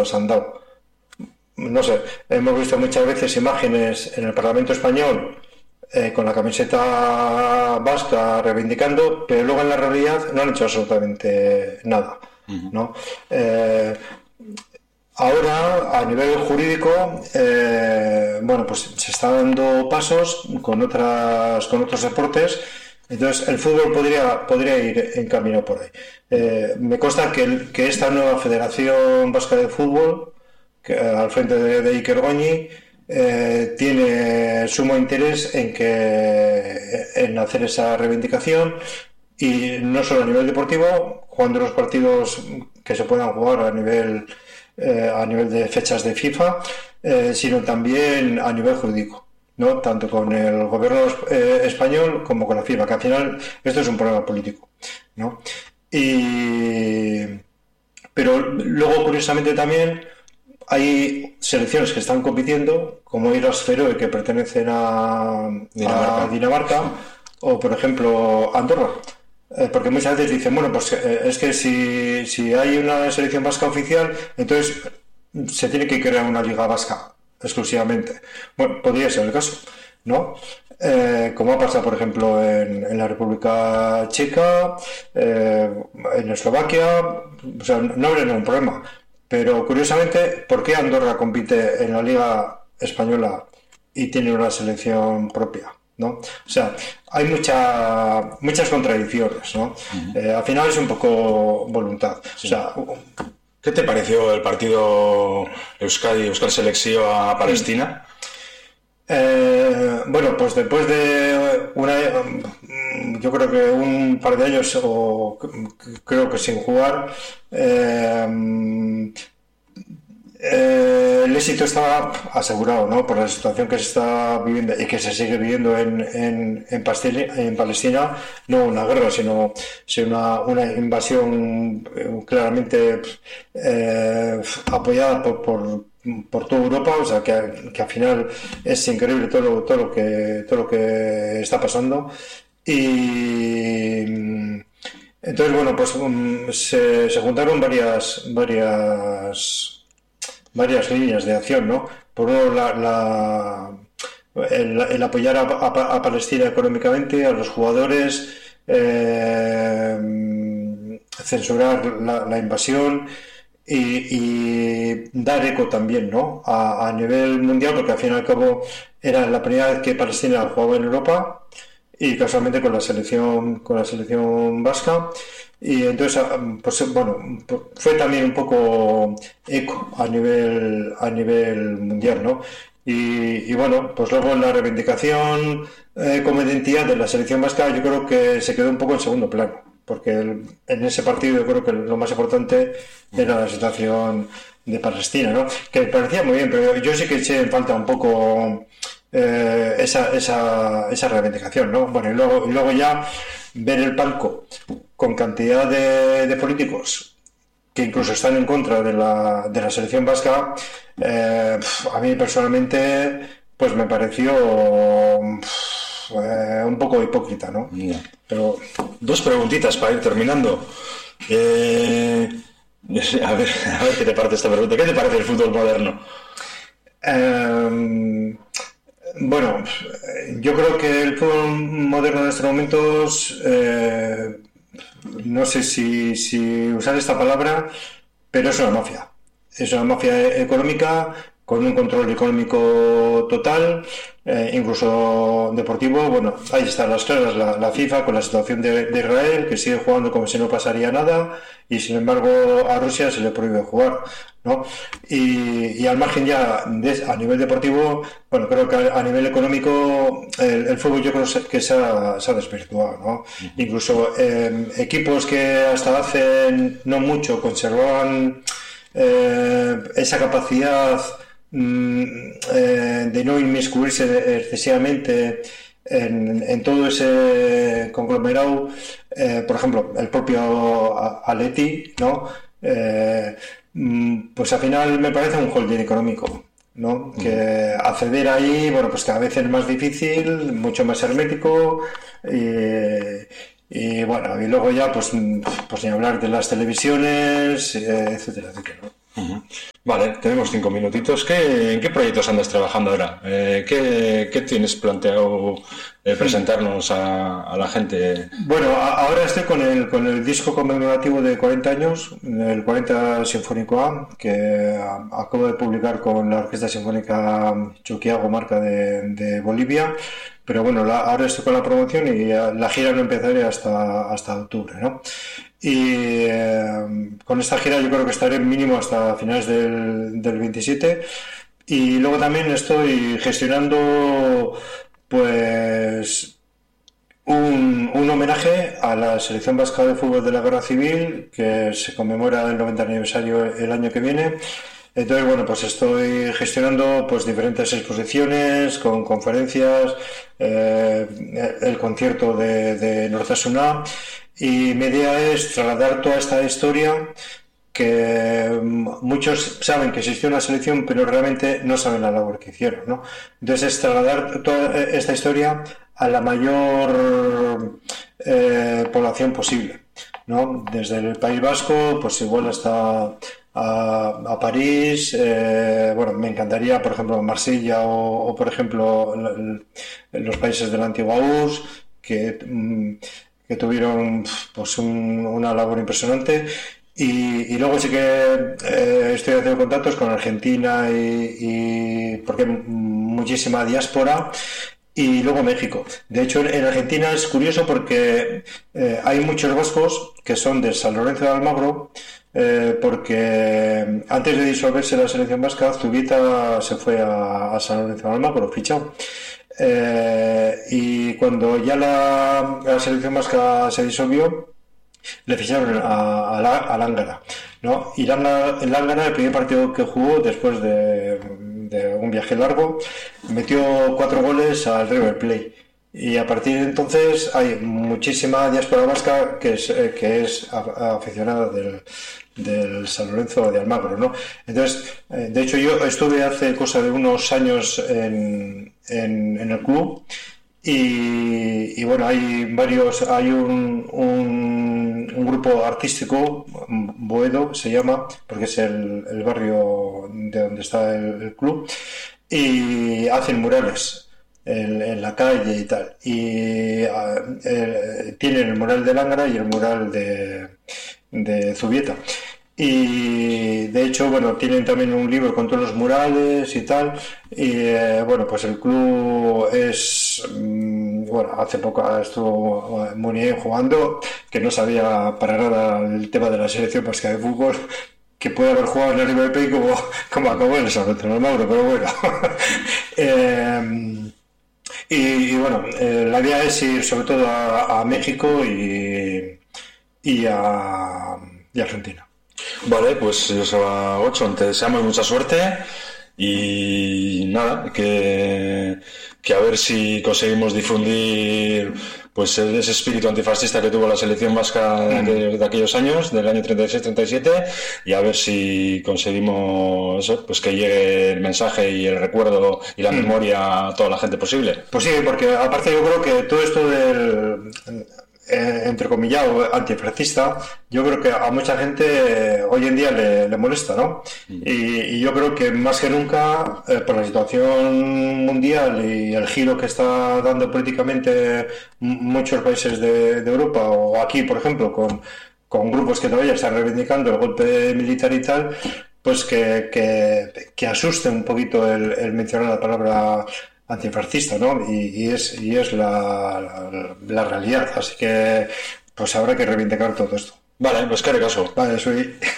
los han dado. No sé, hemos visto muchas veces imágenes en el Parlamento español con la camiseta vasca reivindicando, pero luego en la realidad no han hecho absolutamente nada, ¿no? Ahora, a nivel jurídico, bueno, pues se está dando pasos con otros deportes. Entonces, el fútbol podría ir en camino por ahí. Me consta que esta nueva Federación Vasca de Fútbol, al frente de Iker Goñi, tiene sumo interés en hacer esa reivindicación, y no solo a nivel deportivo, jugando los partidos que se puedan jugar a nivel de fechas de FIFA, sino también a nivel jurídico, ¿no? Tanto con el gobierno español como con la FIFA, que al final esto es un problema político, ¿no? Pero luego, curiosamente, también hay selecciones que están compitiendo, como Islas Feroe, que pertenecen a Dinamarca, o por ejemplo Andorra. Porque muchas veces dicen, bueno, pues es que si hay una selección vasca oficial, entonces se tiene que crear una liga vasca exclusivamente. Bueno, podría ser el caso, ¿no? Como ha pasado, por ejemplo, en la República Checa, en Eslovaquia, o sea, no habría ningún problema. Pero curiosamente, ¿por qué Andorra compite en la Liga Española y tiene una selección propia, ¿no? O sea, hay muchas contradicciones, ¿no? Al final es un poco voluntad. Sí. O sea, ¿qué te pareció el partido Euskal Selección a Palestina? Bueno, pues después de yo creo que un par de años, o creo que sin jugar, el éxito estaba asegurado, ¿no? Por la situación que se está viviendo y que se sigue viviendo en Palestina, no una guerra, sino una invasión claramente apoyada por toda Europa. O sea, que al final es increíble todo lo que está pasando. Y entonces, bueno, pues se juntaron varias líneas de acción, ¿no? Por un lado, el apoyar a Palestina económicamente, a los jugadores, censurar la invasión y dar eco también, ¿no? A nivel mundial, porque al fin y al cabo era la primera vez que Palestina jugaba en Europa, y casualmente con la selección vasca. Y entonces, pues bueno, fue también un poco eco a nivel mundial, ¿no? Y bueno, pues luego la reivindicación como identidad de la selección vasca, yo creo que se quedó un poco en segundo plano, porque en ese partido yo creo que lo más importante era la situación de Palestina, ¿no? Que me parecía muy bien, pero yo sí que eché en falta un poco esa reivindicación, ¿no? Bueno, y luego ya ver el palco con cantidad de políticos que incluso están en contra de la selección vasca, a mí personalmente pues me pareció un poco hipócrita, ¿no? Yeah. Pero dos preguntitas para ir terminando. A ver qué te parece esta pregunta. ¿Qué te parece el fútbol moderno? Bueno, yo creo que el fútbol moderno en estos momentos, no sé si usar esta palabra, pero es una mafia. Es una mafia económica, con un control económico total, incluso deportivo. Bueno, ahí están las claras, la FIFA con la situación de Israel, que sigue jugando como si no pasaría nada, y sin embargo a Rusia se le prohíbe jugar, ¿no? Y al margen ya a nivel deportivo, bueno, creo que a nivel económico el fútbol yo creo que se ha desvirtuado, ¿no? Incluso equipos que hasta hace no mucho conservaban esa capacidad de no inmiscuirse excesivamente en todo ese conglomerado, por ejemplo el propio Atleti, ¿no? Pues al final me parece un holding económico, ¿no? Que acceder ahí, bueno, pues cada vez es más difícil, mucho más hermético, y bueno, y luego ya pues ni hablar de las televisiones, etcétera, ¿no? Vale, tenemos 5 minutitos. ¿En qué proyectos andas trabajando ahora? ¿Qué tienes planteado presentarnos a la gente? Bueno, ahora estoy con el disco conmemorativo de 40 años, el 40 Sinfónico A, que acabo de publicar con la Orquesta Sinfónica Choquiago Marca de Bolivia. Pero bueno, ahora estoy con la promoción y la gira no empezaré hasta octubre, ¿no? Y con esta gira yo creo que estaré mínimo hasta finales del 27. Y luego también estoy gestionando pues un homenaje a la Selección Vasca de Fútbol de la Guerra Civil, que se conmemora el 90 aniversario el año que viene. Entonces, bueno, pues estoy gestionando pues diferentes exposiciones, con conferencias, el concierto de Nortasuna, y mi idea es trasladar toda esta historia, que muchos saben que existió una selección pero realmente no saben la labor que hicieron, ¿no? Entonces es trasladar toda esta historia a la mayor población posible, ¿no? Desde el País Vasco pues igual hasta a París, bueno, me encantaría por ejemplo Marsella o por ejemplo los países de la antigua URSS que tuvieron pues una labor impresionante. Y luego sí que estoy haciendo contactos con Argentina y porque hay muchísima diáspora, y luego México. De hecho, en Argentina es curioso porque hay muchos vascos que son de San Lorenzo de Almagro, porque antes de disolverse la selección vasca, Zubita se fue a San Lorenzo de Almagro, fichado. Y cuando ya la selección vasca se disolvió, le ficharon a Lángara, ¿no? Y Lángara, el primer partido que jugó después de un viaje largo, metió 4 goles al River Plate. Y a partir de entonces hay muchísima diáspora vasca que es aficionada del San Lorenzo de Almagro, ¿no? Entonces, de hecho yo estuve hace cosa de unos años en el club. Y bueno, hay un grupo artístico, Boedo se llama, porque es el barrio de donde está el club, y hacen murales en la calle y tal. Y tienen el mural de Lángara y el mural de Zubieta. Y de hecho, bueno, tienen también un libro con todos los murales y tal. Y bueno, pues el club es bueno, hace poco estuvo muy bien jugando, que no sabía para nada el tema de la selección vasca de fútbol, que puede haber jugado en el River Plate como acabó en el San Lorenzo de Almagro, pero bueno. Y bueno, la idea es ir sobre todo a México y a Argentina. Vale, pues Joseba Gotzon, te deseamos mucha suerte y nada, que a ver si conseguimos difundir pues ese espíritu antifascista que tuvo la selección vasca de aquellos años, del año 36-37, y a ver si conseguimos eso, pues que llegue el mensaje y el recuerdo y la memoria a toda la gente posible. Pues sí, porque aparte yo creo que todo esto del entrecomillado antifascista, yo creo que a mucha gente hoy en día le molesta, ¿no? Y yo creo que más que nunca, por la situación mundial y el giro que está dando políticamente muchos países de Europa, o aquí, por ejemplo, con grupos que todavía están reivindicando el golpe militar y tal, pues que asuste un poquito el mencionar la palabra antifascista, ¿no? Y es la realidad, así que pues habrá que reivindicar todo esto. Vale, pues qué caso. Vale, soy